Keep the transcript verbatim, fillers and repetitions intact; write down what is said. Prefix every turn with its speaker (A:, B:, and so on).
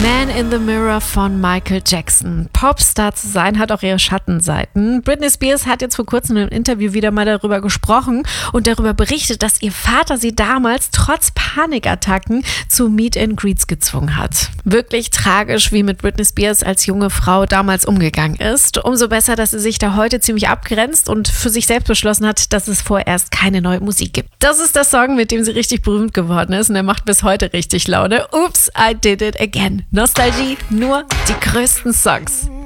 A: Man in the Mirror von Michael Jackson. Popstar zu sein hat auch ihre Schattenseiten. Britney Spears hat jetzt vor kurzem im Interview wieder mal darüber gesprochen und darüber berichtet, dass ihr Vater sie damals trotz Panikattacken zu Meet and Greets gezwungen hat. Wirklich tragisch, wie mit Britney Spears als junge Frau damals umgegangen ist. Umso besser, dass sie sich da heute ziemlich abgrenzt und für sich selbst beschlossen hat, dass es vorerst keine neue Musik gibt. Das ist der Song, mit dem sie richtig berühmt geworden ist und er macht bis heute richtig Laune. Oops, I did it again. Nostalgie, nur die größten Songs.